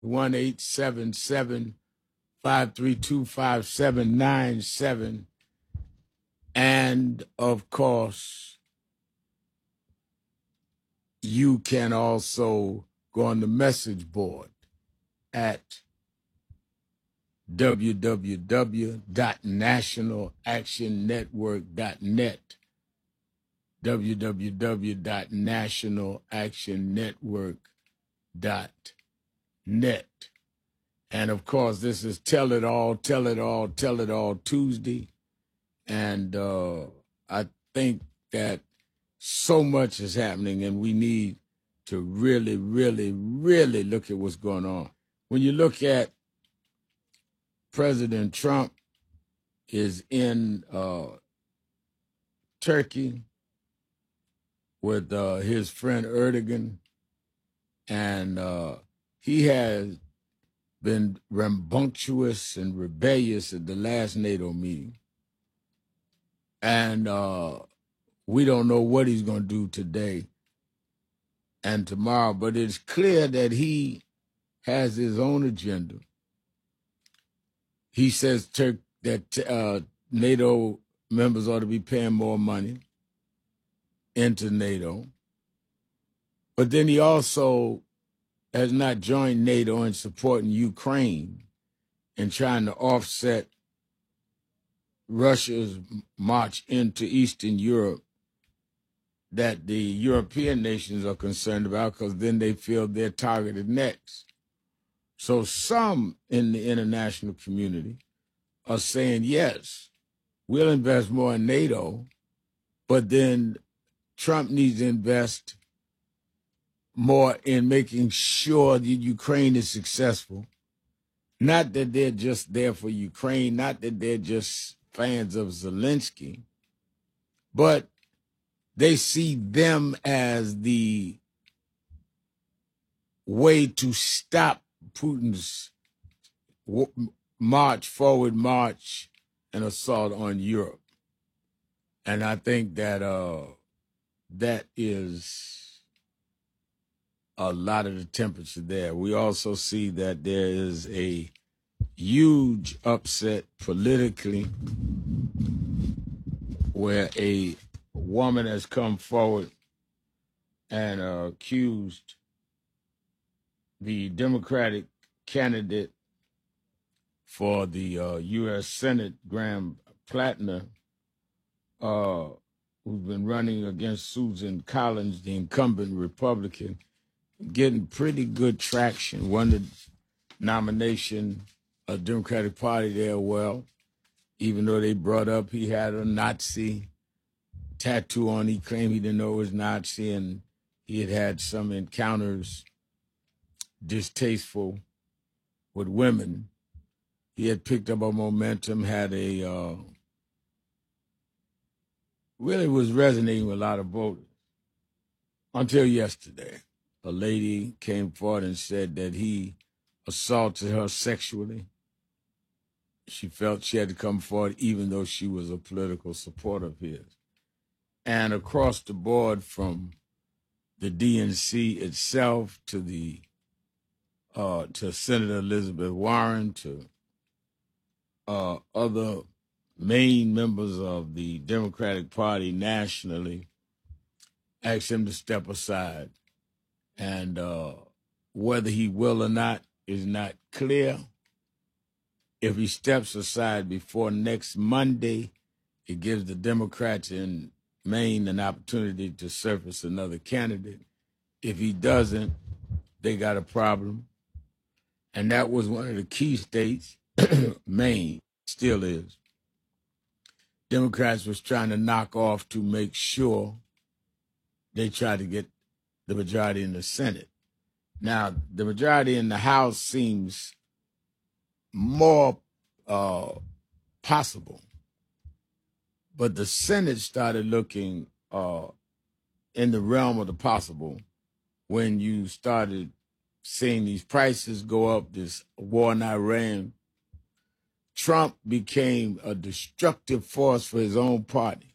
1-877-532-5797. And, of course, you can also go on the message board at www.nationalactionnetwork.net, www.nationalactionnetwork.net. And, of course, this is Tell It All, Tell It All, Tell It All Tuesday. And I think that so much is happening, and we need to really, really, really look at what's going on. When you look at President Trump is in Turkey with his friend Erdogan, and he has been rambunctious and rebellious at the last NATO meeting. And we don't know what he's going to do today and tomorrow, but it's clear that he has his own agenda. He says that NATO members ought to be paying more money into NATO. But then he also has not joined NATO in supporting Ukraine and trying to offset Russia's march into Eastern Europe that the European nations are concerned about, because then they feel they're targeted next. So some in the international community are saying, yes, we'll invest more in NATO, but then Trump needs to invest more in making sure that Ukraine is successful. Not that they're just there for Ukraine, not that they're just fans of Zelensky, but they see them as the way to stop Putin's forward march and assault on Europe. And I think that that is a lot of the temperature there. We also see that there is a huge upset politically where a woman has come forward and accused the Democratic candidate for the U.S. Senate, Graham Plattner, who's been running against Susan Collins, the incumbent Republican, getting pretty good traction. Won the nomination of the Democratic Party there well, even though they brought up he had a Nazi tattoo on. He claimed he didn't know it was Nazi, and he had had some encounters distasteful with women. He had picked up a momentum, had a really was resonating with a lot of voters until yesterday. A lady came forward and said that he assaulted her sexually. She felt she had to come forward even though she was a political supporter of his. And across the board, from the DNC itself to the to Senator Elizabeth Warren, to other main members of the Democratic Party nationally, asked him to step aside. And whether he will or not is not clear. If he steps aside before next Monday, it gives the Democrats in Maine an opportunity to surface another candidate. If he doesn't, they got a problem. And that was one of the key states, Maine still is. Democrats was trying to knock off to make sure they tried to get the majority in the Senate. Now, the majority in the House seems more possible. But the Senate started looking in the realm of the possible when you started seeing these prices go up, this war in Iran. Trump became a destructive force for his own party.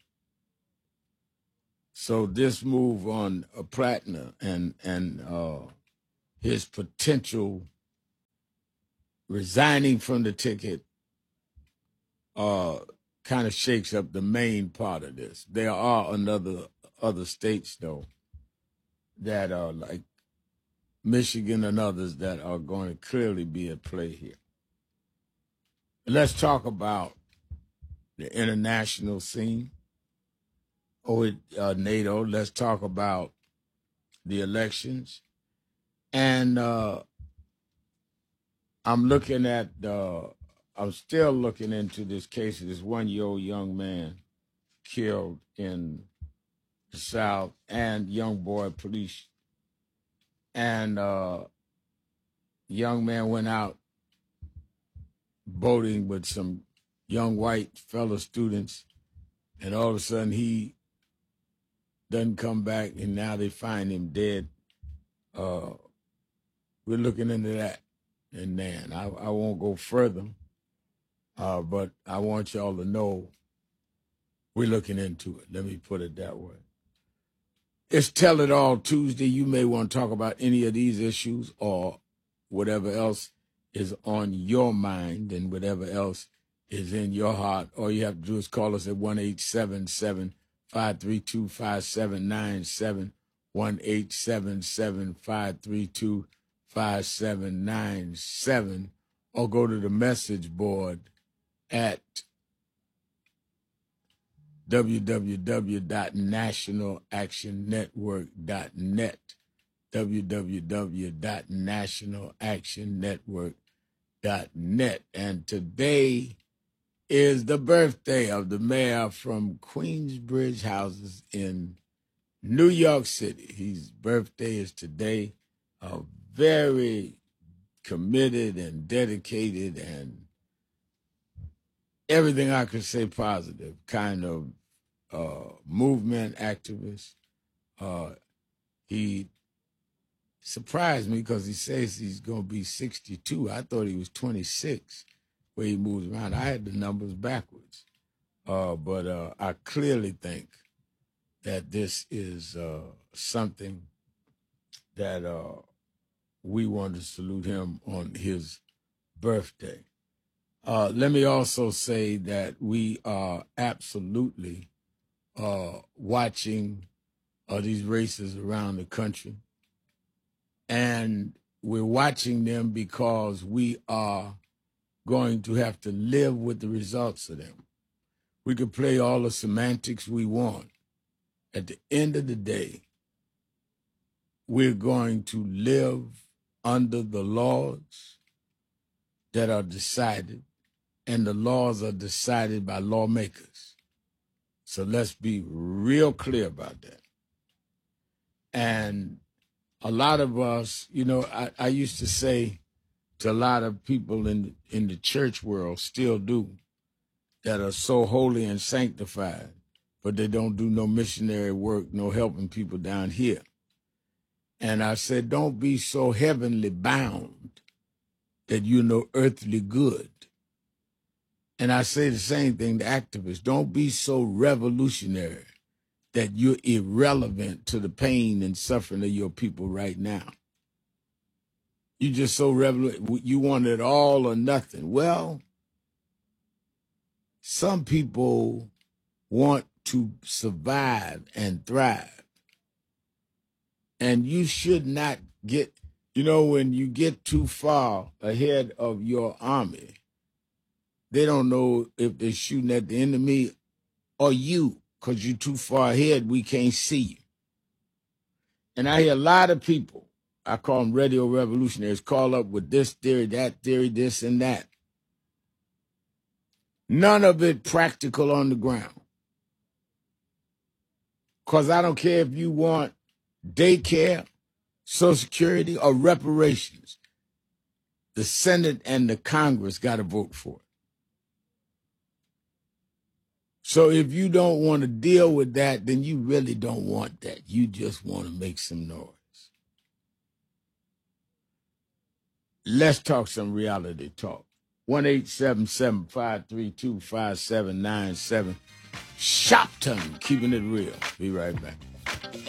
So this move on Plattner and his potential resigning from the ticket kind of shakes up the main part of this. There are other states, though, that are like Michigan and others that are going to clearly be at play here. Let's talk about the international scene with NATO. Let's talk about the elections. And I'm still looking into this case of this 1-year-old young man killed in the South, and young boy police. And young man went out boating with some young white fellow students, and all of a sudden he doesn't come back, and now they find him dead. We're looking into that. And then I won't go further, but I want y'all to know we're looking into it. Let me put it that way. It's Tell It All Tuesday. You may want to talk about any of these issues or whatever else is on your mind and whatever else is in your heart. All you have to do is call us at 1-877-532-5797, 1-877-532-5797, or go to the message board at www.nationalactionnetwork.net, www.nationalactionnetwork.net. And today is the birthday of the mayor from Queensbridge Houses in New York City. His birthday is today. A very committed and dedicated and everything I could say positive kind of movement activist. He surprised me because he says he's going to be 62. I thought he was 26 where he moves around. I had the numbers backwards. But I clearly think that this is something that we want to salute him on his birthday. Let me also say that we are absolutely watching these races around the country. And we're watching them because we are going to have to live with the results of them. We can play all the semantics we want. At the end of the day, we're going to live under the laws that are decided, and the laws are decided by lawmakers. So let's be real clear about that. And a lot of us, you know, I used to say to a lot of people in the church world, still do, that are so holy and sanctified, but they don't do no missionary work, no helping people down here. And I said, don't be so heavenly bound that you're no earthly good. And I say the same thing to activists. Don't be so revolutionary that you're irrelevant to the pain and suffering of your people right now. You're just so revolutionary. You want it all or nothing. Well, some people want to survive and thrive. And you should not get, you know, when you get too far ahead of your army, they don't know if they're shooting at the enemy or you, because you're too far ahead, we can't see you. And I hear a lot of people, I call them radio revolutionaries, call up with this theory, that theory, this and that. None of it practical on the ground. Because I don't care if you want daycare, Social Security, or reparations. The Senate and the Congress got to vote for it. So if you don't want to deal with that, then you really don't want that. You just want to make some noise. Let's talk some reality talk. 1-877-532-5797. Shopton, keeping it real. Be right back.